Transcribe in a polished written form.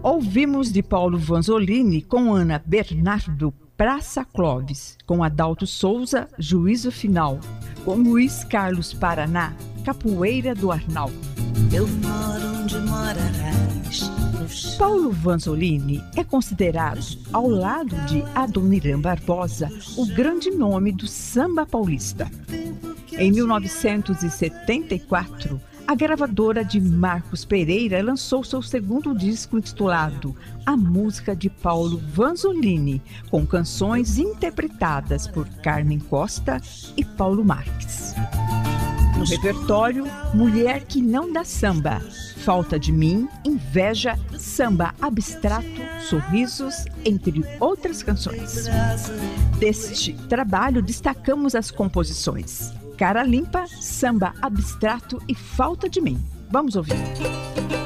Ouvimos de Paulo Vanzolini com Ana Bernardo, Praça Clóvis, com Adalto Souza, Juízo Final, com Luiz Carlos Paraná, Capoeira do Arnaldo. Eu moro onde mora a raiz. Paulo Vanzolini é considerado, ao lado de Adoniran Barbosa, o grande nome do samba paulista. Em 1974, a gravadora de Marcos Pereira lançou seu segundo disco intitulado A Música de Paulo Vanzolini, com canções interpretadas por Carmen Costa e Paulo Marques. No repertório, Mulher que Não Dá Samba, Falta de Mim, Inveja, Samba Abstrato, Sorrisos, entre outras canções. Deste trabalho, destacamos as composições Cara Limpa, Samba Abstrato e Falta de Mim. Vamos ouvir.